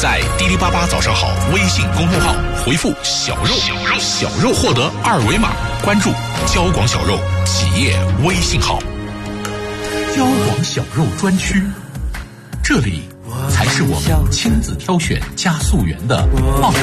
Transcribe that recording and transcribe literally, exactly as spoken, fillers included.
在滴滴八八早上好微信公众号回复小肉小肉小肉获得二维码，关注交广小肉企业微信号。交广小肉专区，这里才是我们亲自挑选加溯源的放